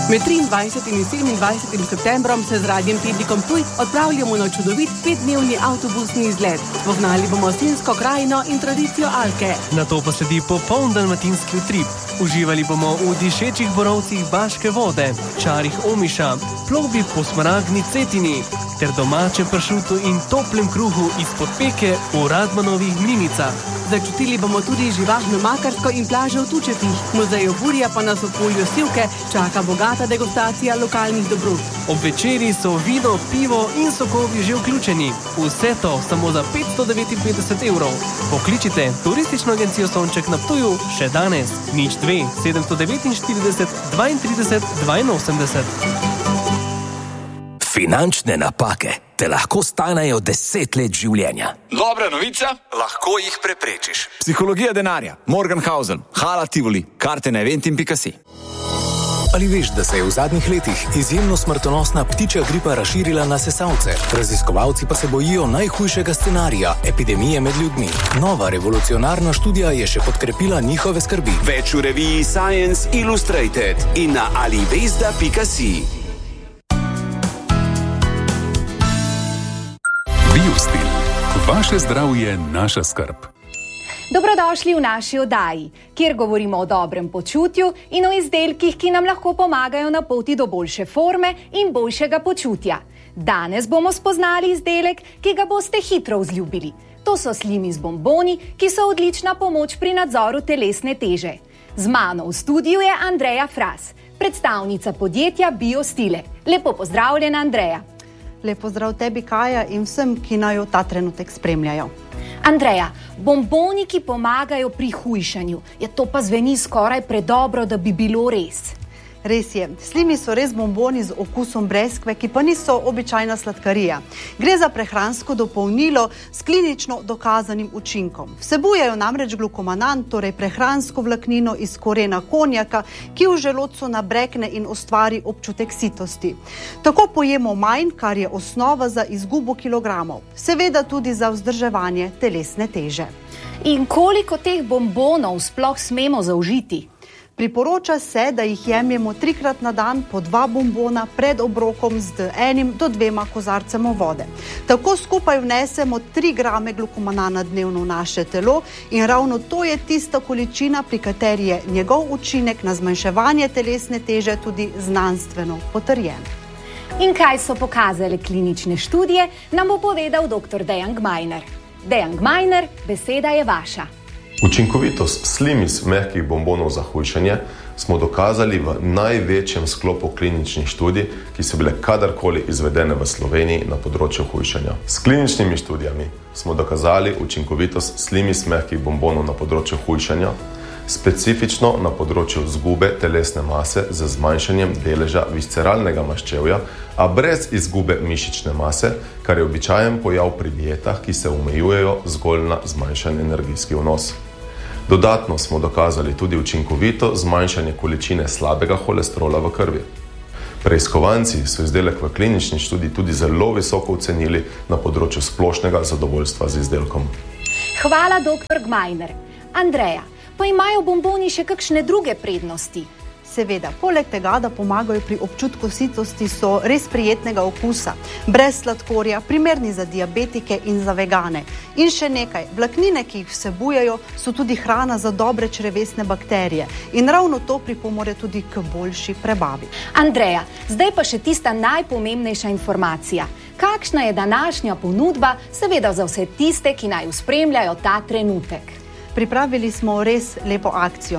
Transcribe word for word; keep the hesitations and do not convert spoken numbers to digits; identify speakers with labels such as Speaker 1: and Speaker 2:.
Speaker 1: Med triindvajsetim in sedemindvajsetim septembrom se z Radiem Tednikom Ptuj odpravljamo na čudovit petdnevni avtobusni izlet. Spoznali bomo Sinjsko krajino in tradicijo Alke.
Speaker 2: Nato pa sledi popoln dalmatinski utrip. Uživali bomo v dišečih borovcih Baške vode, čarih Omiša, plovbi po smaragdni Cetini ter domačem pršutu in toplem kruhu izpod peke v Radmanovih Mlinicah.
Speaker 1: Začutili bomo tudi živahno Makarsko in plažo v Tučepih. Muzej Burja pa nas v polju Sivke čaka bogata degustacija lokalnih dobrot.
Speaker 2: Ob večeri so vino, pivo in sokovi že vključeni. Vse to samo za petsto devetinpetdeset evrov. Pokličite Turistično agencijo Sonček na Ptuju še danes. nič dve sedemsto devetinštirideset dvaintrideset dvainosemdeset.
Speaker 3: Finančne napake te lahko stanejo deset let življenja.
Speaker 4: Dobra novica, lahko jih preprečiš. Psihologija denarja, Morgenhausen, Hala Tivoli, karte na eventim pika si.
Speaker 5: Ali veš, da se je v zadnjih letih izjemno smrtonosna ptičja gripa razširila na sesalce? Raziskovalci pa se bojijo najhujšega scenarija, epidemije med ljudmi. Nova revolucionarna študija je še podkrepila njihove skrbi.
Speaker 6: Več v reviji Science Illustrated in na alivesda pika si.
Speaker 7: Biostil. Vaše zdravje, naša skrb.
Speaker 8: Dobrodošli v naši oddaji, kjer govorimo o dobrem počutju in o izdelkih, ki nam lahko pomagajo na poti do boljše forme in boljšega počutja. Danes bomo spoznali izdelek, ki ga boste hitro vzljubili. To so Slimis bomboni, ki so odlična pomoč pri nadzoru telesne teže. Z mano v studiu je Andreja Fras, predstavnica podjetja Biostile. Lepo pozdravljena, Andreja.
Speaker 9: Lep pozdrav tebi, Kaja, in vsem, ki naju ta trenutek spremljajo.
Speaker 8: Andreja, bomboni, ki pomagajo pri hujšanju. Ja, to pa zveni skoraj predobro, da bi bilo res.
Speaker 9: Res je. Slimi so res bomboni z okusom breskve, ki pa niso običajna sladkarija. Gre za prehransko dopolnilo s klinično dokazanim učinkom. Vsebujejo namreč glukomanan, torej prehransko vlaknino iz korena konjaka, ki v želodcu nabrekne in ustvari občutek sitosti. Tako pojemo manj, kar je osnova za izgubo kilogramov. Seveda tudi za vzdrževanje telesne teže.
Speaker 8: In koliko teh bombonov sploh smemo zaužiti?
Speaker 9: Priporoča se, da jih jemljemo trikrat na dan po dva bombona pred obrokom z enim do dvema kozarcema vode. Tako skupaj vnesemo tri grame glukomanana dnevno v naše telo in ravno to je tista količina, pri kateri je njegov učinek na zmanjševanje telesne teže tudi znanstveno potrjen.
Speaker 8: In kaj so pokazale klinične študije, nam bo povedal doktor Dejan Gmajner. Dejan Gmajner, beseda je vaša.
Speaker 10: Učinkovitost Slimis mehkih bombonov za hujšanje smo dokazali v največjem sklopu kliničnih študij, ki so bile kadarkoli izvedene v Sloveniji na področju hujšanja. S kliničnimi študijami smo dokazali učinkovitost Slimis mehkih bombonov na področju hujšanja, specifično na področju izgube telesne mase z zmanjšanjem deleža visceralnega maščevja, a brez izgube mišične mase, kar je običajen pojav pri dietah, ki se omejujejo zgolj na zmanjšan energijski vnos. Dodatno smo dokazali tudi učinkovito zmanjšanje količine slabega holesterola v krvi. Preiskovanci so izdelek v klinični študiji tudi zelo visoko ocenili na področju splošnega zadovoljstva z izdelkom.
Speaker 8: Hvala, doktor Gmajner. Andreja, pa imajo bomboni še kakšne druge prednosti?
Speaker 9: Seveda, poleg tega, da pomagajo pri občutku sitosti, so res prijetnega okusa, brez sladkorja, primerni za diabetike in za vegane. In še nekaj, vlaknine, ki jih vsebujejo, so tudi hrana za dobre črevesne bakterije in ravno to pripomore tudi k boljši prebavi.
Speaker 8: Andreja, zdaj pa še tista najpomembnejša informacija. Kakšna je današnja ponudba, seveda za vse tiste, ki naju spremljajo ta trenutek?
Speaker 9: Pripravili smo res lepo akcijo.